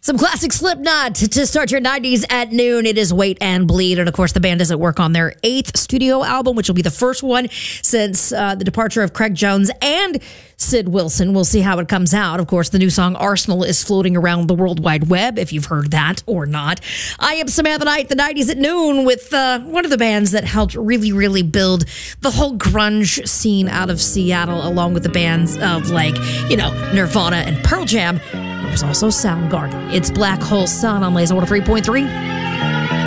Some classic Slipknot to start your 90s at noon. It is Wait and Bleed. And of course, the band is at work on their 8th studio album, which will be the first one since the departure of Craig Jones and Sid Wilson. We'll see how it comes out. Of course, the new song Arsenal is floating around the World Wide Web, if you've heard that or not. I am Samantha Knight, the 90s at noon, with one of the bands that helped really build the whole grunge scene out of Seattle, along with the bands of Nirvana and Pearl Jam. There was also Soundgarden. It's Black Hole Sun on Laser 103.3.